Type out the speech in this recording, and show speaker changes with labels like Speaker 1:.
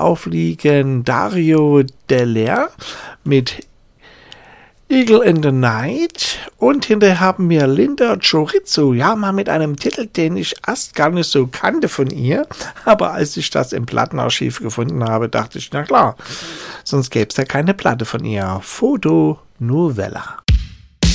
Speaker 1: aufliegen Dario Deller mit Eagle in the Night. Und hinterher haben wir Linda Chorizo, ja, mal mit einem Titel, den ich erst gar nicht so kannte von ihr. Aber als ich das im Plattenarchiv gefunden habe, dachte ich, na klar, sonst gäbe es ja keine Platte von ihr. Foto Novella.